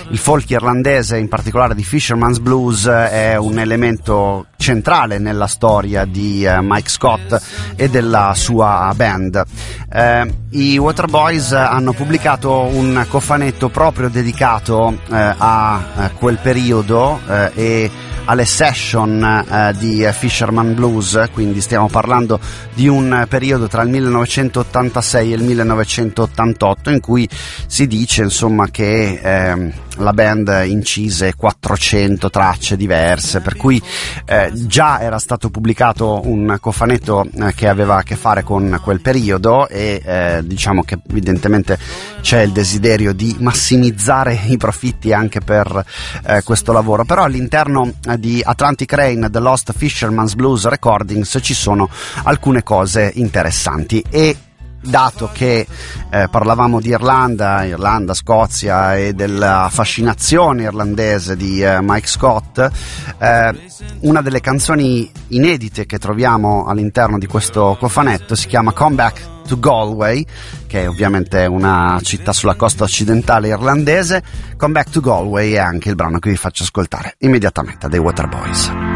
il folk irlandese, in particolare di Fisherman's Blues, è un elemento centrale nella storia di Mike Scott e della sua band. I Waterboys hanno pubblicato un cofanetto proprio dedicato a quel periodo e alle session di Fisherman Blues, quindi stiamo parlando di un periodo tra il 1986 e il 1988 in cui si dice insomma che la band incise 400 tracce diverse, per cui già era stato pubblicato un cofanetto che aveva a che fare con quel periodo e diciamo che evidentemente c'è il desiderio di massimizzare i profitti anche per questo lavoro. Però all'interno di Atlantic Rain, The Lost Fisherman's Blues Recordings, ci sono alcune cose interessanti e dato che parlavamo di Irlanda, Scozia e della fascinazione irlandese di Mike Scott, una delle canzoni inedite che troviamo all'interno di questo cofanetto si chiama Come Back to Galway, che è ovviamente una città sulla costa occidentale irlandese. Come Back to Galway è anche il brano che vi faccio ascoltare immediatamente dei Waterboys.